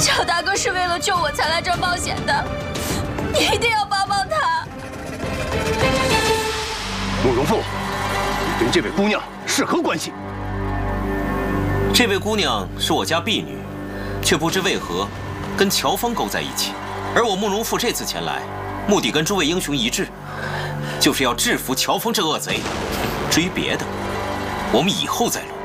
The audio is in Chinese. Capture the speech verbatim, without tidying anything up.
乔大哥是为了救我才来这儿冒险的，你一定要帮帮他。 慕容复，你跟这位姑娘是何关系？ 这位姑娘是我家婢女，却不知为何跟乔峰勾在一起。而我慕容复这次前来，目的跟诸位英雄一致，就是要制服乔峰这恶贼。至于别的，我们以后再论。